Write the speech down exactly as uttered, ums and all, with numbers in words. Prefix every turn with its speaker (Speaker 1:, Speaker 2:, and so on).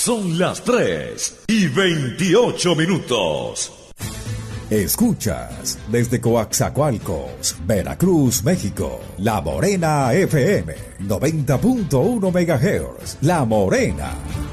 Speaker 1: Son las tres y veintiocho minutos.
Speaker 2: Escuchas desde Coaxacualcos, Veracruz, México, La Morena F M, noventa punto uno megahertz. La Morena.